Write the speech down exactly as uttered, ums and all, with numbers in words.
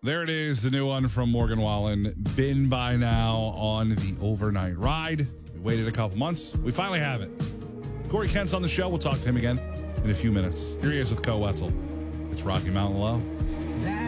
There it is, the new one from Morgan Wallen. Been by now on the overnight ride. We waited a couple months. We finally have it. Corey Kent's on the show. We'll talk to him again in a few minutes. Here he is with Co Wetzel. It's Rocky Mountain Love. That